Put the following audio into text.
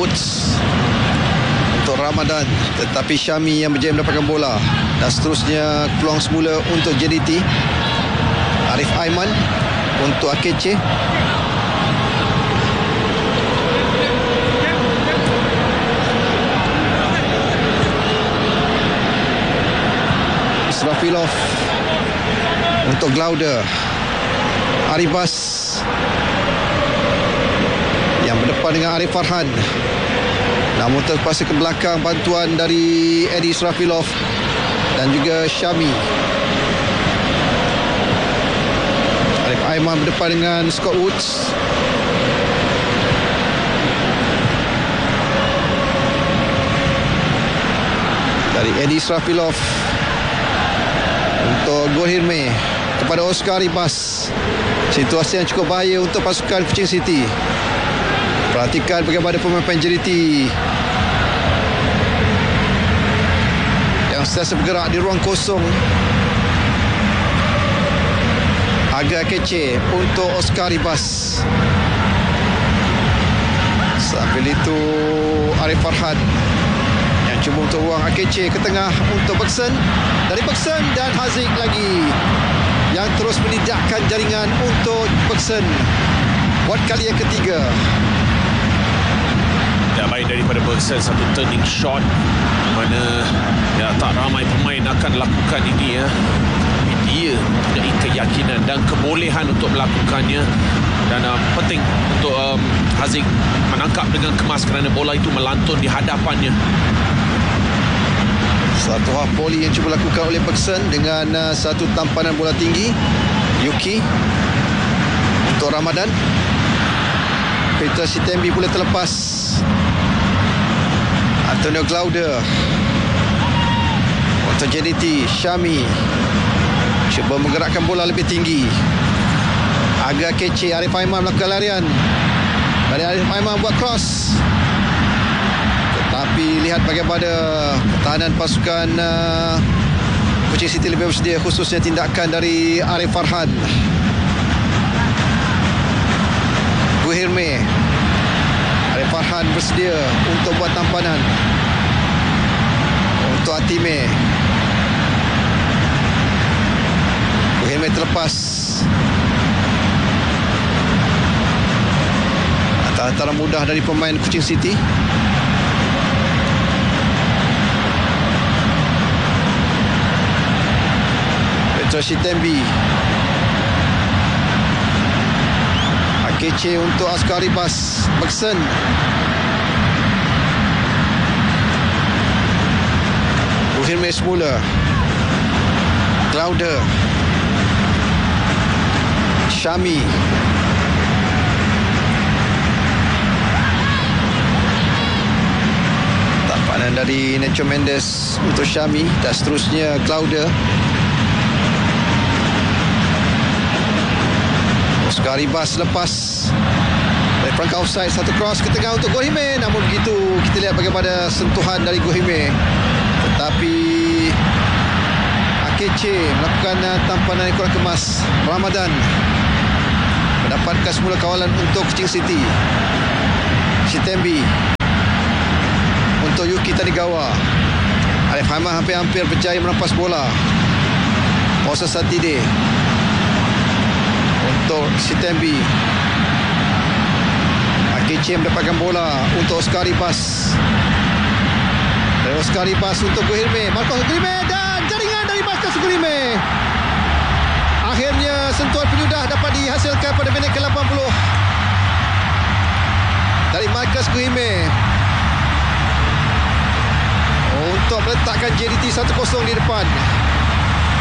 Woods untuk Ramadan, tetapi Syami yang berjaya mendapatkan bola. Dan seterusnya peluang semula untuk JDT. Arif Aiman untuk Akece. Israfilov untuk Glauder. Aribas yang berdepan dengan Arif Farhan, namun terpaksa ke belakang bantuan dari Eddie Israfilov dan juga Syami. Arif Aiman berdepan dengan Scott Woods. Dari Eddie Israfilov untuk Gohirme kepada Oscar Aribas. Situasi yang cukup bahaya untuk pasukan Kuching City. Perhatikan bagaimana pemain JDT yang sentiasa bergerak di ruang kosong. Agak kece untuk Oscar Aribas. Sambil itu Arif Farhan yang cuba untuk ruang Akece ke tengah untuk Bergson. Dari Bergson dan Haziq lagi yang terus menidakkan jaringan untuk Bergson buat kali yang ketiga. Ya, baik daripada Bergson, satu turning shot mana ya tak ramai pemain akan lakukan ini ya. Tapi dia mempunyai keyakinan dan kebolehan untuk melakukannya. Dan penting untuk Haziq menangkap dengan kemas kerana bola itu melantun di hadapannya. Satu half volley yang cuba lakukan oleh Bergson dengan satu tampanan bola tinggi. Yuki untuk Ramadan. Peter Sitembi pula terlepas. Antonio Glauder untuk JDT. Syami cuba menggerakkan bola lebih tinggi. Agak kece. Arif Aiman melakukan larian. Dari Arif Aiman buat cross, tetapi lihat bagaimana pertahanan pasukan Kuching City lebih bersedia, khususnya tindakan dari Arif Farhan. Guhirme. Arif Farhan bersedia untuk buat tampanan untuk Atime. Guhirme terlepas. Antara mudah dari pemain Kuching City. Peter Sitembi. Akece untuk Oscar Aribas. Bergson. Guhirme semula. Glauder. Syami. Tampanan dari Nacho Mendes untuk Syami dan seterusnya Glauder. Oscar Aribas lepas dari perangkap offside, satu cross ke tengah untuk Gohirme. Namun begitu kita lihat bagaimana sentuhan dari Gohirme, tetapi Akece melakukan tampanan yang kurang kemas. Ramadan mendapatkan semula kawalan untuk Kuching City. Sitembi untuk Yuki Tanigawa. Arif Aiman hampir-hampir berjaya merampas bola. Moses Satide untuk Sitembi. Akece mendapatkan bola untuk Oscar Aribas. Dari Oscar Aribas untuk Guhirme. Marcos Guhirme dan jaringan dari Marcos Guhirme. Akhirnya sentuhan penyudah dapat dihasilkan pada minit ke-80 dari Marcos Guhirme untuk meletakkan JDT 1-0 di depan.